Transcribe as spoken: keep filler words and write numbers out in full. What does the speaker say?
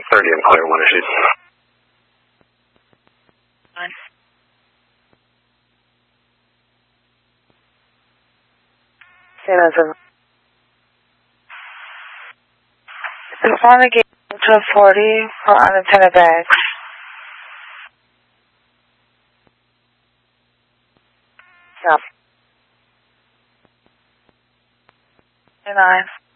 thirty, I'm clear, one issues. Fine. Same as a... Respond to gate to forty for unattended bags. Yeah. Nine.